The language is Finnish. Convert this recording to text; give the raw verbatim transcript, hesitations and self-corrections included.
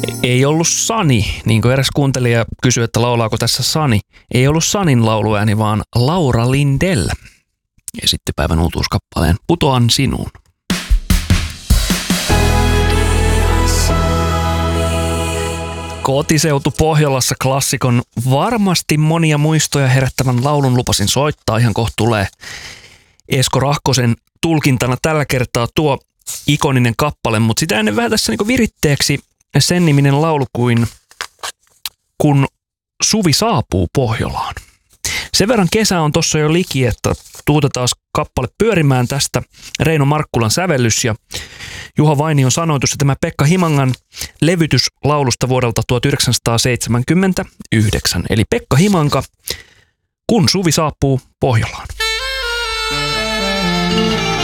Ei ollut Sani, niin kuin eräs kuuntelija kysyi, että laulaako tässä Sani. Ei ollut Sanin lauluääni, vaan Laura Lindell esitti päivän uutuuskappaleen Putoan sinuun. Kotiseutu Pohjolassa klassikon varmasti monia muistoja herättävän laulun lupasin soittaa. Ihan kohta tulee Esko Rahkosen tulkintana tällä kertaa tuo ikoninen kappale, mutta sitä ennen vähän tässä niin viritteeksi sen niminen laulu kuin Kun suvi saapuu Pohjolaan. Sen verran kesä on tossa jo liki, että tuutetaan kappale pyörimään tästä. Reino Markkulan sävellys ja Juha Vainion sanoitus ja tämä Pekka Himangan levytys laulusta vuodelta tuhatyhdeksänsataaseitsemänkymmentäyhdeksän. Eli Pekka Himanka, Kun suvi saapuu Pohjolaan.